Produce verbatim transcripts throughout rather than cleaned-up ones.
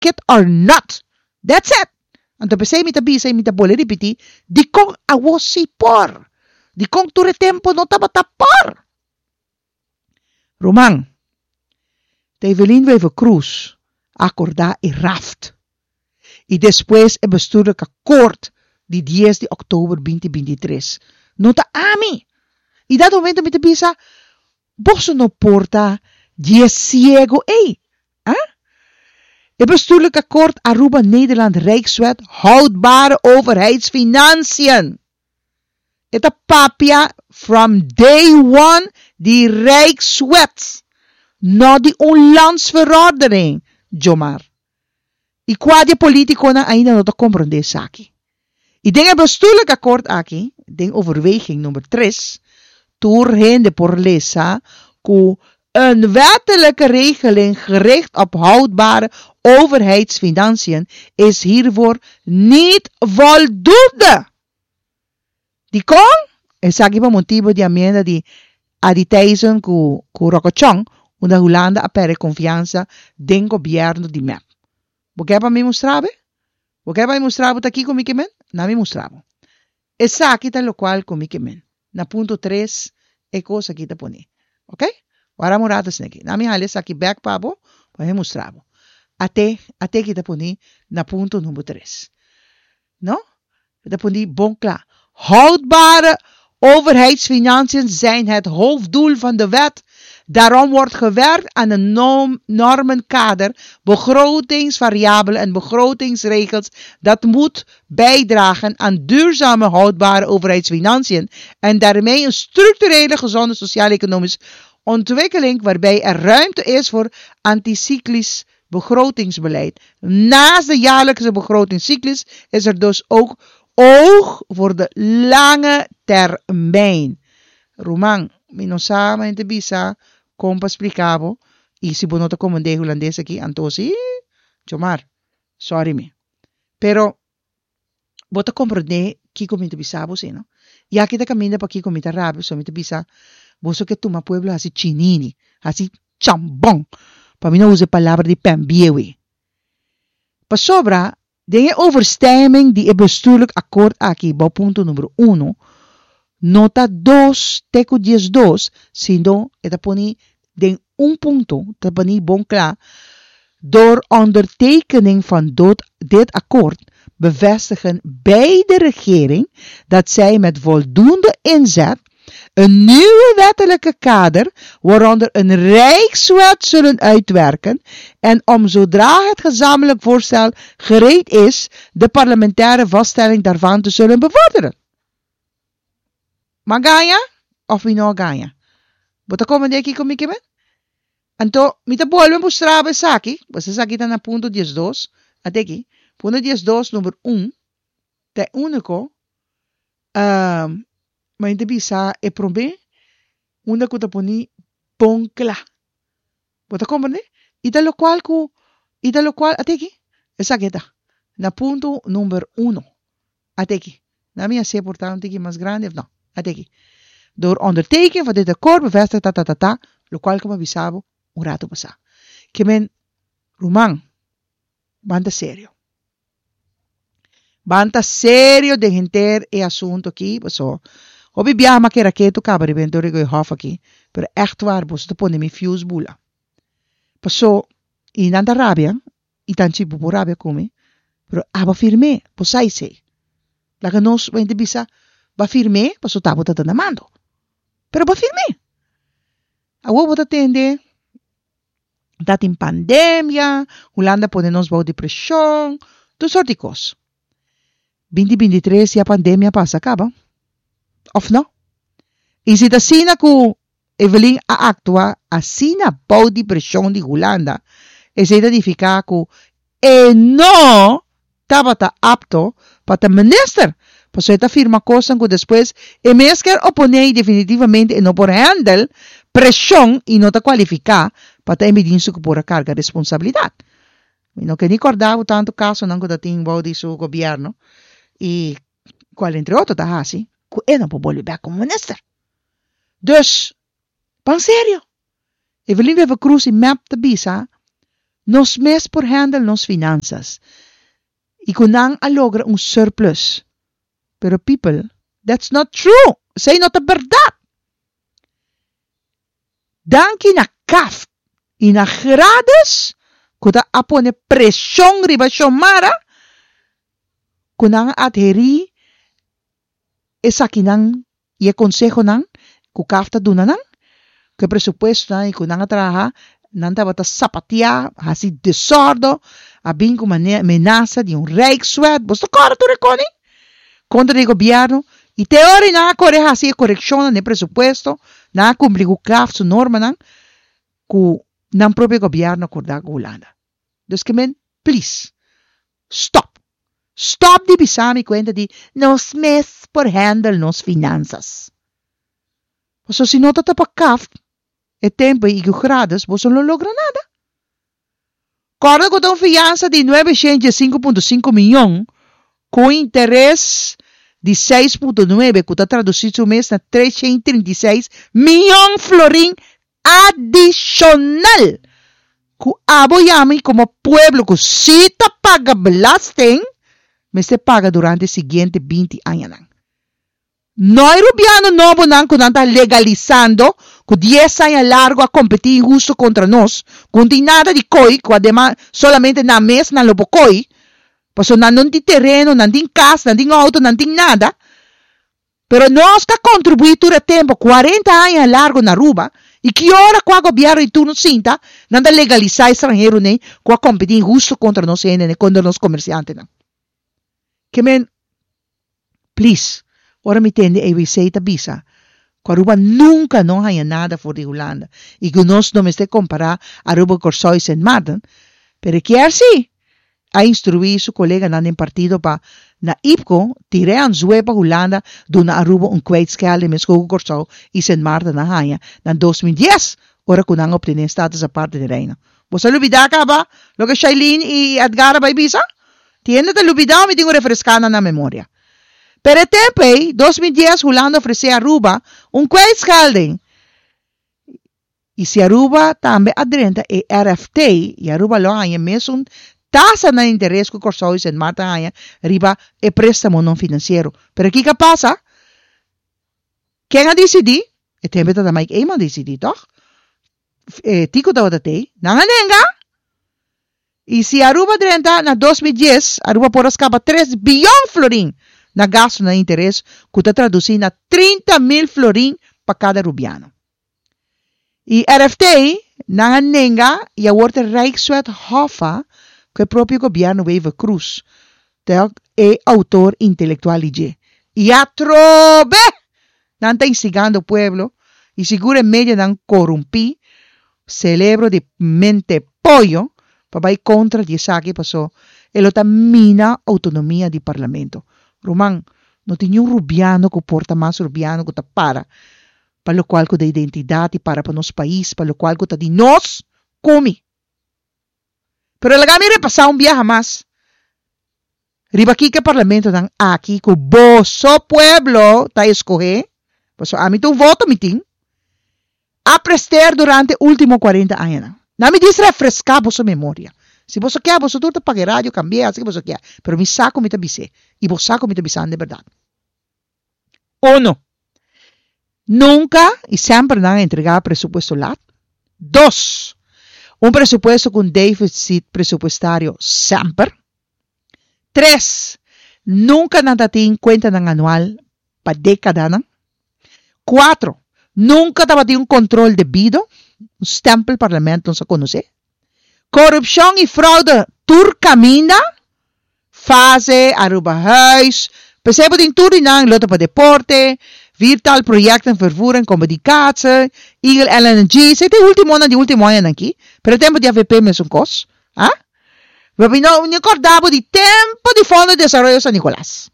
it or not. That's it. Anto pesay mita bisa mita bole ripiti, di kong awosi por. Di kong ture tempo no tabatapar. Romang, de Evelyn Wever Cruz acordar e raft. E después el bestuurlijk akkoord di diez de oktober veinte veintitrés. Nota ami. E dat momento mita bisa, bosso no porta diez ciego ei. Huh? Het bestuurlijk akkoord Aruba Nederland Rijkswet houdbare overheidsfinanciën. Het is papia from day one die Rijkswet. No die onlandsverordening. Jomar. I quadri politico na ainda no te comprende saki. I denk het bestuurlijk akkoord aki, denk overweging nummer tres, doorheen de porlesa, ku een wettelijke regeling gericht op houdbare overheidsfinanciën is hiervoor niet voldoende. Die kon, en sagi pa motivo di amenda di aditijzen ku, ku rokochong, una Holanda apere confianza den gobierno di mep. Porque pa mi mostrave? Porque pa mi mostravo ta aquí comi que men? Na mi mostravo. Esa kita lo cual comi que men. Na punto tres e cosa kita poni. Ok? Wara moratas negi. Na mi hales aqui back pabo, pa mi mostravo. Ate, ate kita poni na punto numero tres. No? Kita poni bon klaar. Houdbare overheidsfinanciën zijn het hoofddoel van de wet. Daarom wordt gewerkt aan een norm, normenkader, begrotingsvariabelen en begrotingsregels dat moet bijdragen aan duurzame houdbare overheidsfinanciën en daarmee een structurele gezonde sociaal-economische ontwikkeling waarbij er ruimte is voor anticyclisch begrotingsbeleid. Naast de jaarlijkse begrotingscyclus is er dus ook oog voor de lange termijn. Romang, minosama in te bisa, compa explicavo, y si bonota como de holandés aquí, entonces, Jomar, sorry me. Pero, bota comprende, kiko mi te bisabo, si no? Ya que te camina pa kiko mi te rabio, so mi te bisa, boso que tuma pueblo así chinini, así chambón, pa mi no use palabra di pembiewe. Pa sobra, de overstemming die het bestuurlijk akkoord aquí, bouwpunto numero uno, nota dos, teco diez dos, sino etaponi den un punto, taponi bon klaar, door ondertekening van dit, dit akkoord bevestigen beide regering dat zij met voldoende inzet een nieuwe wettelijke kader, waaronder een rijkswet zullen uitwerken en om zodra het gezamenlijk voorstel gereed is, de parlementaire vaststelling daarvan te zullen bevorderen. Magaya of no gaya? Bota como de aquí comigo ben? Anto, mita vuelve a mostrar a saki, você saki tá na punto diez dos, até aqui, punto diez dos número um, te único, um, mas inte bisa e probe, una kuta poni ponkla. Bota como ne? Ita lo cual ku, ita lo cual até aqui, esa que tá, na punto número uno, até aqui. Na minha se portante aqui mais grande, não. Até aqui. Door onderteken van dit akkoord bevestigt dat, dat, dat, dat, lo cual como avisabo, un rato pasa. Que men, Rumang, banda serio. Banda serio de gente e asunto aqui, so, obi biama que raketo cabari ben dorigo e hof aqui, pero echt waar, bos te pone mi fuse bula. Paso, in anda rabia, i tanchi bubu rabia come, pero aba firme, posai sei. La que nos vende bisa, va firme, paso tabo te mando. Pero va firme. Awo bota tende, dat in pandemia, Holanda pone nos bouw depressão, tu soort cos. veinte veintitrés ya pandemia pasa acaba. Of no? Y si ta sina ku Evelyn a actua, a sina bouw depressão di Holanda, e se identifica ku e no tabata apto para minister. Pues esta firma cosa que después e mesquer opone definitivamente e no por handle presión y no te cualifica para emitir su por carga de responsabilidad. No que ni acordaba tanto caso no que tengo de su gobierno y cual entre otros está así, que no puede volver como minister. Dus, pan serio. Evelyn Wever Cruz y map de bisa nos mes por handle nos finanzas. Y kunang a logra un surplus. Pero people, that's not true. Say not a verdad. Dan kina kaft, ina grades, kuda apone presión riba shomara, kunang adheri, esa kinang, ye consejo nang, ku kafta dunanang, que presupuesto na, y kunang atraha, nanta bata sapatia, hasi desordo, abin com amenaça de um Rijkswet, você cara tu recone? Contra o governo, e teoria na corre assim correção no presupuesto, na cumprir o craft su norma nan, ku nan próprio governo acordar com Holanda. Dus que men, please, stop. Stop de pisar me conta de nos mes por handle nos finanças. Porque se não tá para craft, é tempo e gradas, você não logra nada. Corda com uma fiança de novecentos e cinco vírgula cinco milhões, com interesse de seis vírgula nove, que está traduzido mês na trezentos e trinta e seis milhões florim adicional. Que aboiame como pueblo que se te paga belasting, mas se paga durante os seguintes vinte anos. Não é rubiano novo não que está legalizando, que diez anos largo a competir injusto contra nós, com nada de coi, que además solamente na mesa na lobo coi, porque não tem terreno, não tem casa, não tem auto, não tem nada. Pero nós está contribuindo a tempo, quarenta anos largo na Aruba, e que hora com o governo e tu não sinta, não legalizar estrangeiro, né, com a competir injusto contra nós, né, contra nós comerciantes, né. Que men, please, ora me entende, a receita bisa, que Aruba nunca não há nada for de Holanda, e que nós não me este comparar Aruba com Sois en Martin, pero que assim, a instruir su colega en partido para na I P C O tiré an zwe pa Holanda do na Aruba un kwijtskelde met school corso y Saint Martin na haya na dos mil diez ora kunang obtener status aparte de reina. Vos olvidar ka ba lo que Shailene y Edgar ba ibisa? Tiene te olvidado me tengo refrescada na memoria. Pero tempe dos mil diez Holanda ofrece a Aruba un kwijtskelde. Y si Aruba también adrenta e R F T y Aruba lo haya mes un tasa na interesse que o Corsois en Marta haya riba e préstamo não financeiro. Pero aqui que passa? Quem a decidir? E tempo da Mike Eman decidir, toch? E tico da te, não a nenga. E se Aruba drenta na dos mil diez, Aruba por escapa três bilhões florim na gasto na interesse, que está traduzindo a trinta mil florim para cada rubiano. E R F T, não a nenga, e a wordt Rijkswet Hoffa, que o próprio governo Eva Cruz é autor intelectual de e a trobe não está instigando o povo e segura em meio não corrompi celebro de mente pollo para ir contra de essa que passou ele está mina autonomia do parlamento Román não tinha um rubiano que porta mais rubiano que está para para o qual que da identidade para para nosso país para o qual que está de nós come. Pero la gami repasar un viaje más. Riba aquí que parlamento dan aquí que boso pueblo ta escoger. Pues a mí tu voto mitin. A prester durante último cuarenta años. Na me dice refrescar vosso memoria. Si vos quer, vos tu te pague radio, cambiar, así que vos quer. Pero mi saco me te bise. Y vos saco me te bisan de verdad. Uno. Nunca y siempre dan a entregar presupuesto lat. Dos. Un presupuesto con déficit presupuestario sempre. Tres, nunca nada tem cuenta ng anual para década. Cuatro, nunca estaba un control debido. Un stempel parlamento no se conoce. Corrupción y fraude turcamina. Fase, Aruba huis. Pesebo din turinang loto para deporte. Virtual projecten vervoer en communicatie, Eagle L N G, c'est de último ano de último ano aqui, pero tempo de A V P mesmo cos, ah? Mas não me acordava de tempo de Fundo de Desenvolvimento San Nicolás.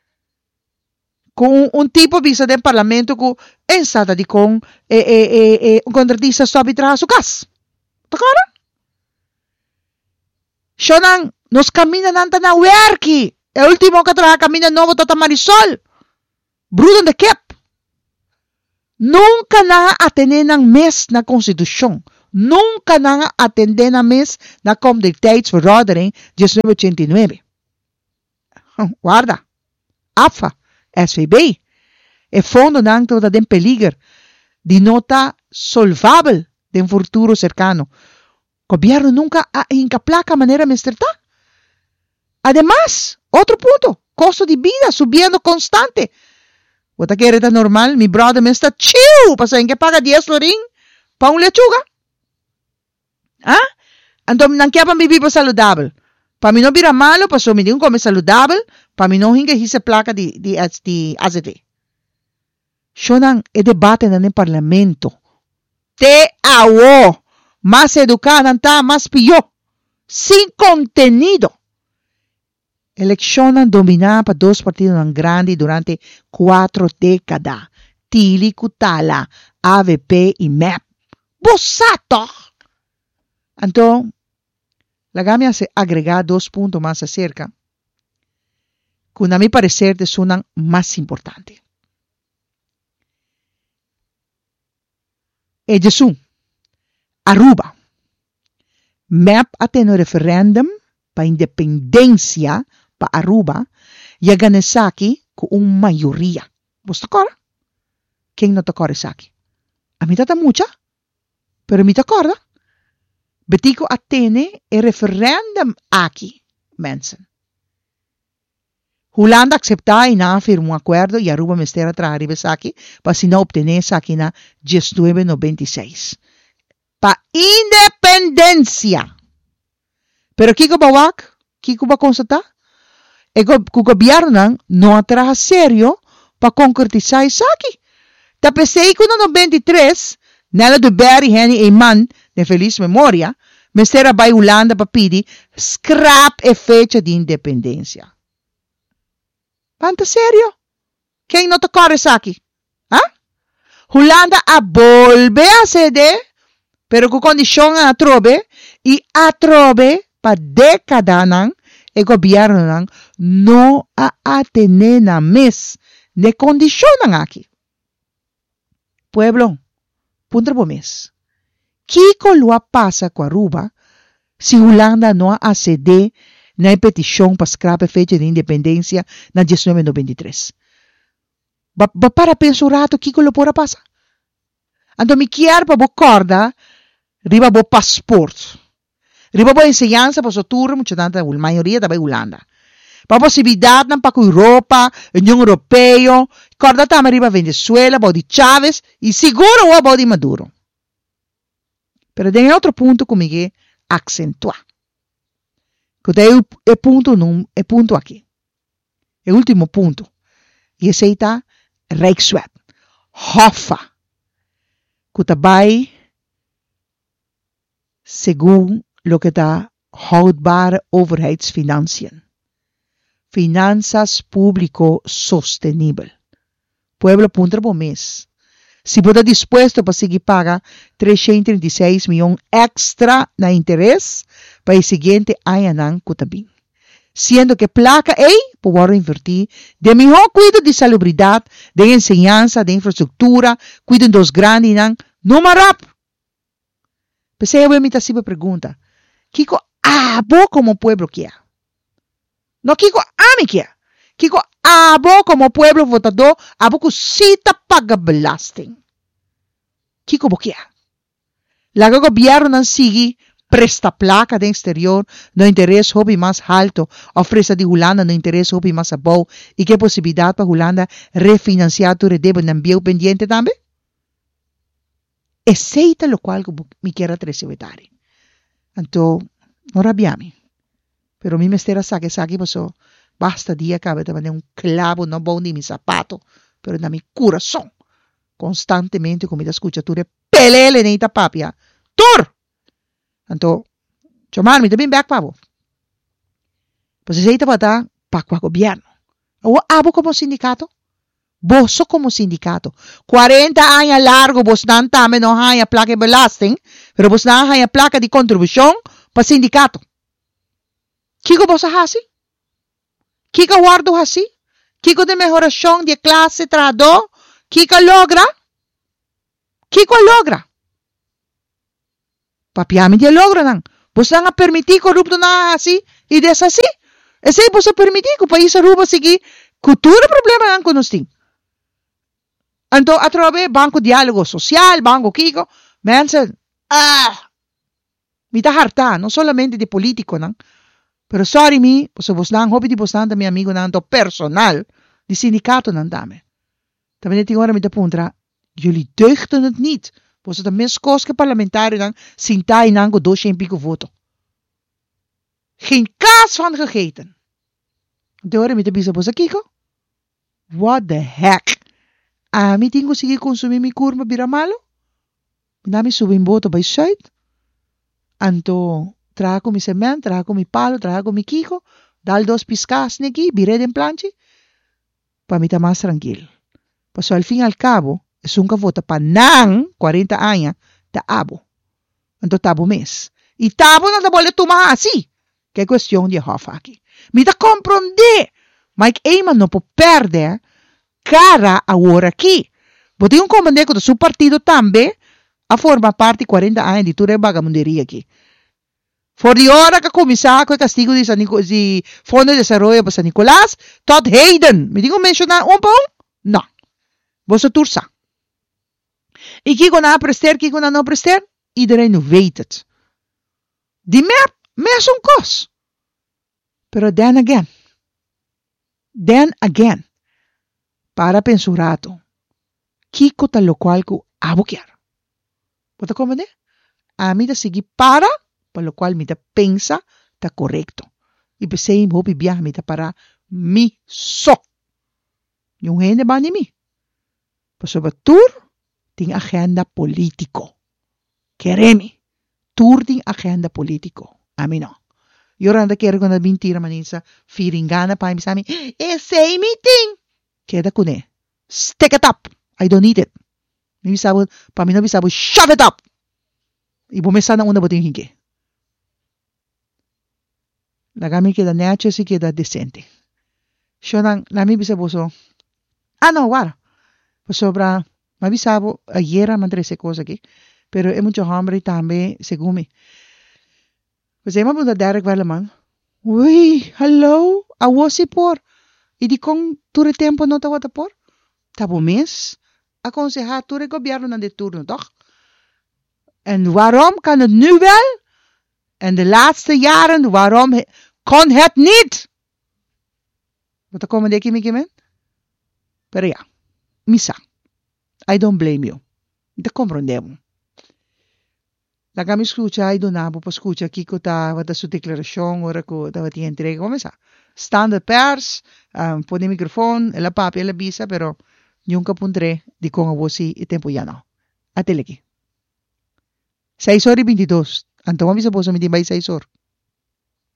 Com um tipo de visa do parlamento que ensata de com eh, eh, eh, eh, um contratista só arbitrar su casa. Tá claro? Shonan, nos camina nanta na werki. É o último que trabalha camina novo tota Marisol. Bruto de Kep. Nunca na atender ng mes na konstitusyon. nunca nang attende na mes na communiteitsvergadering negentien ochentanove. Guarda, A F A, S V B, e fondo nang toda den peligro di nota solvable de un futuro cercano. Gobierno nunca ha incaplaca manera mesterta. Además, otro punto, costo de vida subiendo constante. Wata que era normal, mi brother me está chill, pasa en que paga diez loring pa un lechuga. ¿Ah? Entonces, ¿no quieren vivir saludable? Para mí no vira malo, para mí no come saludable, para mí no hinga hice placa de, de, de A Z D. Shonan e debate en el parlamento. Te awo. Más educada, más pillo. Sin contenido. Elecciones dominadas por dos partidos grandes durante cuatro décadas. Tili, Kutala, A V P y M E P. ¡Bosato! Entonces, la gama se agrega dos puntos más acerca, que a mi parecer te suenan más importantes. E Jesús, Aruba, M E P ha tenido referéndum para independencia para Aruba y a Ganesaki con una mayoría. ¿Vos te acuerdas? ¿Quién no te acuerdas aquí? A mí te mucha, pero a mí te acuerdas. Betico a tiene el referéndum aquí, mensen. Holanda acepta y na firmó un acuerdo y Aruba me estera traer aquí para si no obtener aquí na diecinueve noventa y seis. Pa independencia. Pero Kiko Bawak, Kiko va constatar, el gobierno no atrae serio para concretizar isso aqui. Ta pensei que no noventa y tres, nela do Barry Henry Eman, de feliz memória, me estera vai Holanda para pedir scrap e fecha de independência. Panta sério? Quem não te corre isso aqui? Ah? Holanda a volve a ceder, pero com condição a trobe, e a trobe para década nang, e governo nang, não a atene na mes, de condição nang aqui. Pueblo, punta por mes. Kiko lo passa com Aruba, se Holanda não a ceder na petição para scrap fecha de independência na diecinueve noventa y tres. Ba, ba para pensar rato que lo pora passa. Então me quer para bo corda, riba bo passport. Riba bo enseñanza para so turno, mucha tanta, a maioria da Holanda. Pa possibilidade nan pa com Europa, União Europeia, corda tama riba Venezuela, bo di Chávez, e seguro o bo di Maduro. Pero tem outro ponto comigo acentuar. Que é o ponto num, é ponto aqui. É o último ponto. E esse aí está Rijkswet. Hoffa. Que também, segundo o que está houdbare overheidsfinanciën. Finanças público sostenible. Pueblo punta por mês. Se você está disposto para seguir pagar trezentos e trinta e seis milhões extra na interesse para o seguinte ano também. Sendo que placa aí para invertir de melhor cuido de salubridade, de enseñanza, de infraestrutura, cuido dos grandes não marap. Pensei eu me tá me pergunta, Kiko, abo como pueblo quer? No Kiko, ami quer? Kiko, abo como pueblo votador, abo que cita paga belasting. Kiko boquia. Laga gobierno não sigue presta placa de exterior no interesse hobby mais alto, oferece de Holanda no interesse hobby mais bom e que possibilidade para Holanda refinanciar tu redebo na bio pendiente também? Aceita lo qual me quer trecevetare. Então, não rabiami. Pero mi mestera saque saque pasó. Basta dia cabe de un clavo no bom ni mi zapato, pero na mi corazón. Constantemente come da escuchature pelele neita papia. Tur! Anto, chamarmi também back pavo. Pues se ita bata pa qua gobierno. O abo como sindicato? Boso como sindicato. cuarenta años largo vos dan tame no haya placa de belasting, pero vos dan haya placa de contribución pa sindicato. Kiko vos hasi? Kiko guardo assim? Kiko de melhoração de classe trado? Kiko logra? Kiko logra? Papiami dia logro nang. Vos nang a permitir corrupto na assim e dessa assim. Esse vos a permitir que o país aruba seguir cultura problema nang conosting. Então, a trove banco diálogo social, banco kiko, mensen, ah, me dá harta, não solamente de político, não. Pero sorry me, pois vos nang, hopi di vos nang da mi amigo nang do personal, di sindicato nang dame. Também tem hora me da puntra, jullie deugden het niet. Was het een miskoske parlementariër dan, sintai nango dosje en pico voto. Geen kaas van gegeten. De hora me da bisa bosa kiko. What the heck? Ah, mi tingo sige consumir mi kurma bira malo? Minami subim voto by site. Anto, trago mi semen, trago mi palo, trago mi kiko, dal dos piscas neki, bire den planchi. Pa mi ta más tranquilo. Pues al fin y al cabo, es un vota pa nang cuarenta años ta abo. Entonces tabo mes. Y tabo no te vuelve tomar así. Que cuestión de hofa aquí. Me da comprende. Mike Eyman no puede perder cara ahora aquí. Porque un comandante con su partido también a formar parte cuarenta años de tu vagamundería aquí. Voor die hora que comisar con el castigo de, San Nico, de Fondo de Desarrollo para San Nicolás, tot heden. Me digo mencionar un poco? No. Vos het tursa. Ik kijk naar prester, kijk naar no prester. Iedereen weet het. Die meer, meer zo'n kost. Pero then again. Then again. Para pensurato. Kiko tal lo cual ku abokiar. Wat komen de? A mí da sigi para, por lo cual mi da pensa ta correcto. Y pensei hopi biya mi da para mi so. Yung hende ba ni mi? Pasoba tur ting agenda político. Queremi. Tur ting agenda político. A mí no. Yo randa quiero con la mentira manisa. Firingana pa mi sami. Eh, say me ting. Queda con e. Stick it up. I don't need it. Mi bisabo, pa mi no bisabo, shove it up. Y bumesa na una boting hingi. Lagami queda neache si queda decente. Shonan, la mi bisabo so. Ah, no, wara. Sobra, mavisabo, ayer mandé esa cosa aquí, pero es mucho hambre también, según me. Pues hemos preguntado a Derek Welleman, uy, hello, a wasi por, y di con tu tiempo no te wata por, tabo mes, aconsejar tu gobierno de turno, toch? En waarom kan het nu wel? En de laatste jaren, waarom kon het niet? Wat komen de kimi men? Pero ja. Misa. I don't blame you. Te comprendemos. La que me escucha, I donavo para escuchar Kiko ta wat su declaración ora ko ta wat entrega como esa. Standard pers, um, pone micrófono, la papi la visa, pero nunca pondré di con a voci e tempo ya no. Ateleki. seis horas y veintidós. Anto mami se puso mi timba seis horas.